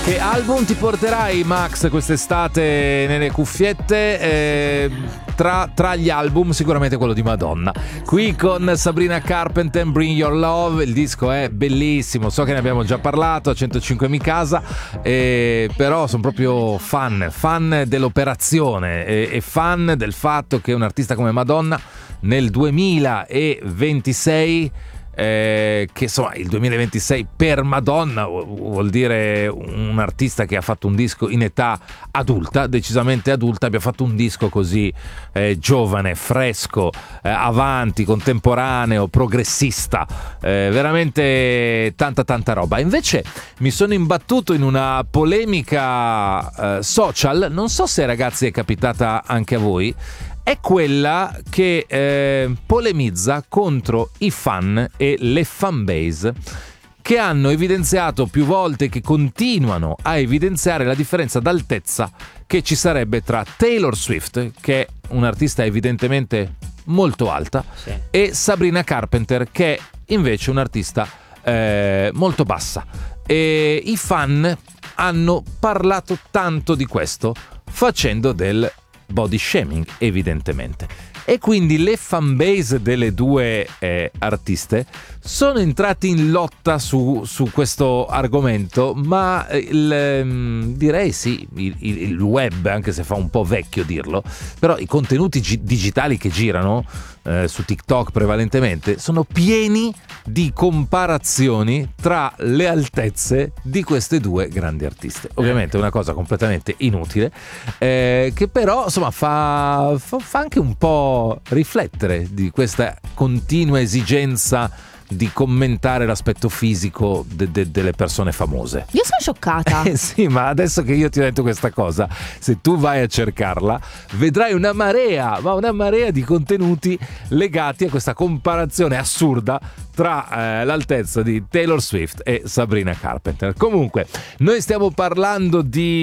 Che album ti porterai, Max, quest'estate nelle cuffiette? Tra gli album sicuramente quello di Madonna. Qui con Sabrina Carpenter, Bring Your Love. Il disco è bellissimo, so che ne abbiamo già parlato a 105 Mi Casa, però sono proprio fan dell'operazione e fan del fatto che un artista come Madonna nel 2026, che insomma il 2026 per Madonna vuol dire un artista che ha fatto un disco in età adulta, decisamente adulta, abbia fatto un disco così giovane, fresco, avanti, contemporaneo, progressista, veramente tanta roba. Invece mi sono imbattuto in una polemica social, non so se ragazzi è capitata anche a voi. È quella che polemizza contro i fan e le fanbase che hanno evidenziato più volte, che continuano a evidenziare la differenza d'altezza che ci sarebbe tra Taylor Swift, che è un'artista evidentemente molto alta, sì, e Sabrina Carpenter, che è invece un'artista molto bassa. E i fan hanno parlato tanto di questo, facendo del body shaming evidentemente, e quindi le fanbase delle due artiste sono entrati in lotta su questo argomento, ma direi sì, il web, anche se fa un po' vecchio dirlo, però i contenuti digitali che girano su TikTok prevalentemente sono pieni di comparazioni tra le altezze di queste due grandi artiste. Ovviamente è una cosa completamente inutile, che però insomma fa anche un po' riflettere di questa continua esigenza di commentare l'aspetto fisico delle persone famose. Io sono scioccata. Sì, ma adesso che io ti ho detto questa cosa, se tu vai a cercarla, vedrai una marea di contenuti legati a questa comparazione assurda tra l'altezza di Taylor Swift e Sabrina Carpenter. Comunque, noi stiamo parlando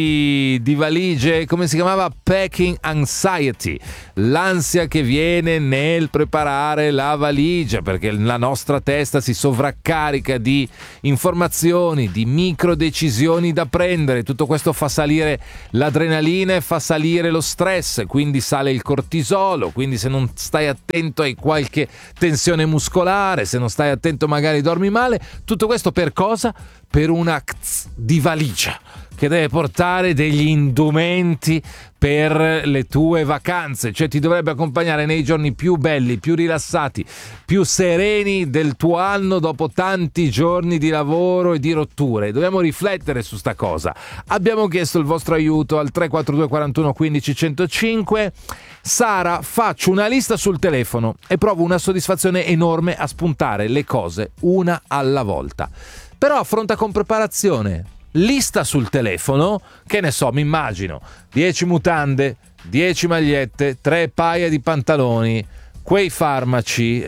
di valigie, come si chiamava? Packing anxiety, l'ansia che viene nel preparare la valigia, perché la nostra testa si sovraccarica di informazioni, di micro decisioni da prendere. Tutto questo fa salire l'adrenalina e fa salire lo stress, quindi sale il cortisolo, quindi se non stai attento hai qualche tensione muscolare, se non stai attento magari dormi male. Tutto questo per cosa? Per una di valigia che deve portare degli indumenti per le tue vacanze, cioè ti dovrebbe accompagnare nei giorni più belli, più rilassati, più sereni del tuo anno dopo tanti giorni di lavoro e di rotture. Dobbiamo riflettere su sta cosa. Abbiamo chiesto il vostro aiuto al 342 41 15 105. Sara, faccio una lista sul telefono e provo una soddisfazione enorme a spuntare le cose una alla volta. Però affronta con preparazione. Lista sul telefono, che ne so, mi immagino 10 mutande, 10 magliette, 3 paia di pantaloni, quei farmaci,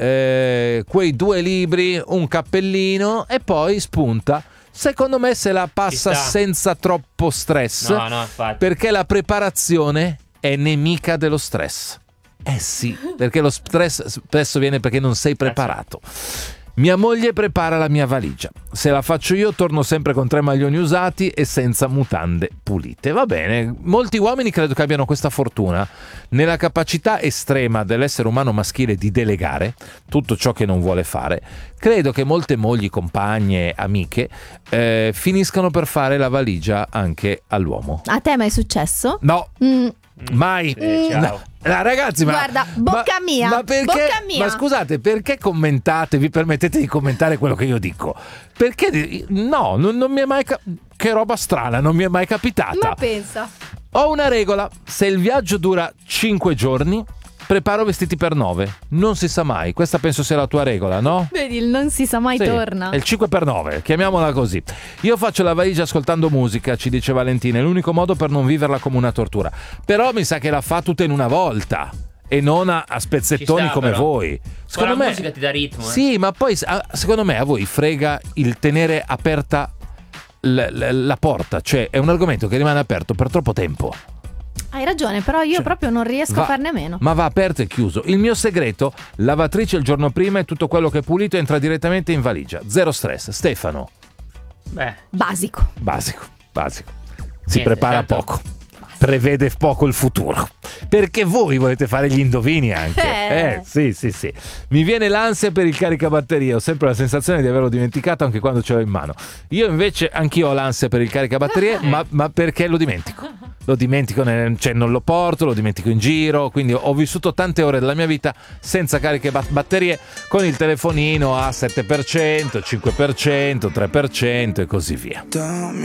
quei 2 libri, un cappellino, e poi spunta. Secondo me se la passa senza troppo stress, no, infatti, perché la preparazione è nemica dello stress. Sì, perché lo stress spesso viene perché non sei preparato. Mia moglie prepara la mia valigia. Se la faccio io torno sempre con 3 maglioni usati e senza mutande pulite. Va bene, molti uomini credo che abbiano questa fortuna nella capacità estrema dell'essere umano maschile di delegare tutto ciò che non vuole fare. Credo che molte mogli, compagne, amiche finiscano per fare la valigia anche all'uomo. A te mai è successo? No. Mai. Ciao. No, ragazzi, guarda, bocca mia. Ma perché? Bocca mia. Ma scusate, perché commentate? Vi permettete di commentare quello che io dico? Perché no, non mi è mai che roba strana, non mi è mai capitata. Ma pensa. Ho una regola: se il viaggio dura 5 giorni, preparo vestiti per 9. Non si sa mai. Questa penso sia la tua regola, no? Vedi, il non si sa mai torna. È il 5x9, chiamiamola così. Io faccio la valigia ascoltando musica, ci dice Valentina. È l'unico modo per non viverla come una tortura. Però mi sa che la fa tutta in una volta e non a spezzettoni come però voi. Secondo me la musica ti dà ritmo. Sì, ma poi secondo me a voi frega il tenere aperta la porta. Cioè è un argomento che rimane aperto per troppo tempo. Hai ragione, però io proprio non riesco a farne a meno. Ma va aperto e chiuso. Il mio segreto: lavatrice il giorno prima e tutto quello che è pulito entra direttamente in valigia. Zero stress. Stefano. Basico. Basico. Si prepara certo. poco. Prevede poco il futuro, perché voi volete fare gli indovini anche. Sì. Mi viene l'ansia per il caricabatterie, ho sempre la sensazione di averlo dimenticato anche quando ce l'ho in mano. Io invece anch'io ho l'ansia per il caricabatterie, ma perché lo dimentico, cioè non lo porto, lo dimentico in giro, quindi ho vissuto tante ore della mia vita senza caricabatterie, con il telefonino a 7%, 5%, 3% e così via.